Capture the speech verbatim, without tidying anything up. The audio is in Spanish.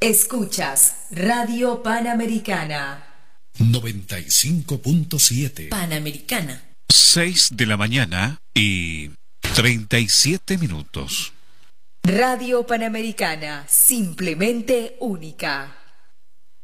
Escuchas Radio Panamericana. noventa y cinco punto siete. Panamericana. Seis de la mañana y treinta y siete minutos. Radio Panamericana, simplemente única.